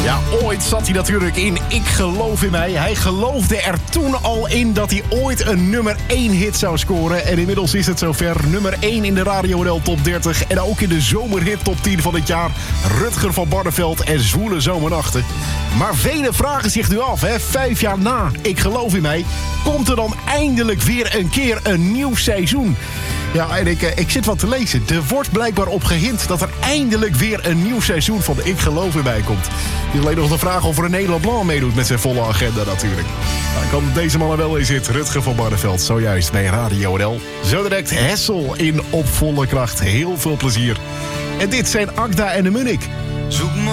Ja, ooit zat hij natuurlijk in Ik geloof in mij. Hij geloofde er toen al in dat hij ooit een nummer 1 hit zou scoren. En inmiddels is het zover. Nummer 1 in de Radio NL Top 30. En ook in de zomerhit Top 10 van het jaar. Rutger van Barneveld en Zwoele Zomernachten. Maar velen vragen zich nu af, 5 jaar na Ik geloof in mij, komt er dan eindelijk weer een keer een nieuw seizoen? Ja, en ik zit wat te lezen. Er wordt blijkbaar op gehind dat er eindelijk weer een nieuw seizoen van Ik geloof in mij komt. Het is alleen nog de vraag of René Leblanc meedoet met zijn volle agenda natuurlijk. Nou, ik kan deze man er wel in zitten. Rutger van Barneveld, zojuist bij Radio NL. Zo direct Hessel in Op Volle Kracht. Heel veel plezier. En dit zijn Agda en de Munnik. Zoek